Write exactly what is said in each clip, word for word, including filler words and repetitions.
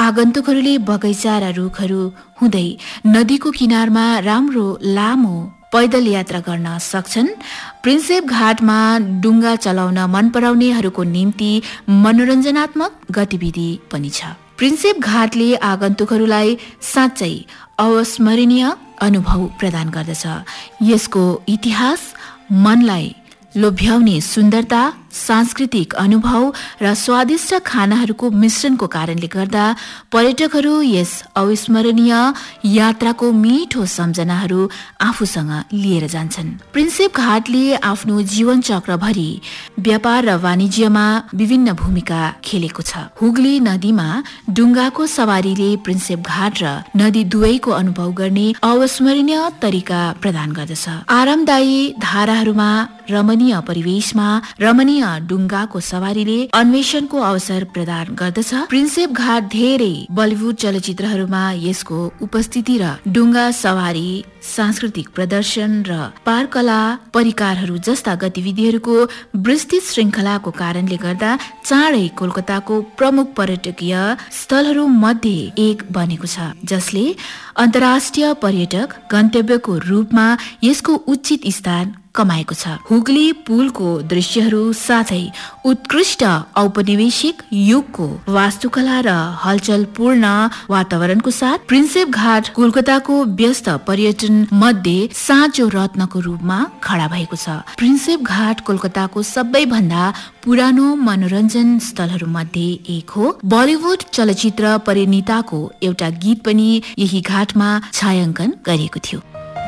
आगन्तुकहरूले बगैँचा र रुखहरू हुँदै नदीको किनारमा राम्रो लामो पैदल यात्रा गर्न सक्छन्। प्रिन्सेप घाटमा डुङ्गा चलाउन मन पराउनेहरूको निम्ति मनोरञ्जनात्मक गतिविधि पनि छ। प्रिन्सेप घाटले आगन्तुकहरूलाई साँच्चै अविस्मरणीय अनुभव प्रदान गर्दछ। यसको इतिहास, मनलाई लोभ्याउने सुन्दरता, सांस्कृतिक अनुभव र स्वादिष्ट खानाहरूको मिश्रणको कारणले गर्दा पर्यटकहरू यस अविस्मरणीय यात्राको मिठो सम्झनाहरू आफूसँग लिएर जान्छन्। प्रिन्सेप घाटले आफ्नो जीवन चक्रभरि व्यापार र वाणिज्यमा विभिन्न भूमिका खेलेको छ। हुगली नदीमा डुङ्गाको सवारीले प्रिन्सेप घाट र नदी दुवैको अनुभव गर्ने अविस्मरणीय तरिका प्रदान गर्दछ। आरामदायी धाराहरूमा, रमणीय परिवेशमा रमणीय डुङ्गाको सवारीले अन्वेषणको अवसर प्रदान गर्दछ। प्रिन्सेप घाट धेरै बलिउड चलचित्रहरूमा यसको उपस्थिति र डुङ्गा सवारी, सांस्कृतिक प्रदर्शन र पारकला परिकारहरू जस्ता गतिविधिहरूको विस्तृत श्रृङ्खलाको कारणले गर्दा चाँडै कोलकाताको प्रमुख पर्यटकीय स्थलहरू मध्ये एक बनेको छ, जसले अन्तर्राष्ट्रिय पर्यटक गन्तव्यको रूपमा यसको उचित स्थान कमाएको छ। हुगली पुलको दृश्यहरू साथै उत्कृष्ट औपनिवेशिक युगको वास्तुकला र हलचलपूर्ण वातावरणको साथ प्रिन्सेप घाट कोलकाताको व्यस्त पर्यटन मध्ये साँचो रत्नको रूपमा खडा भएको छ। प्रिन्सेप घाट कोलकाताको सबैभन्दा पुरानो मनोरञ्जन स्थलहरू मध्ये एक हो। बलिउड चलचित्र परिणीताको एउटा गीत पनि यही घाटमा छायाङ्कन गरिएको थियो।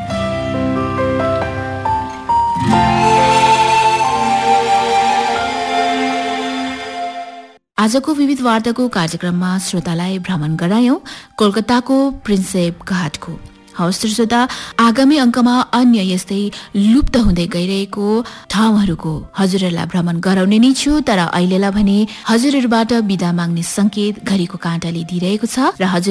आजको विविध वार्ताको कार्यक्रममा श्रोतालाई भ्रमण गरायौं कोलकाताको प्रिन्सेप घाटको। हवस् श्रोता, आगामी अङ्कमा अन्य यस्तै लुप्त हुँदै गइरहेको ठाउँहरूको हजुरहरूलाई भ्रमण गराउने नै छु। तर अहिलेलाई भने हजुरहरूबाट बिदा माग्ने संकेत घडीको काँटाले दिइरहेको छ र हजुर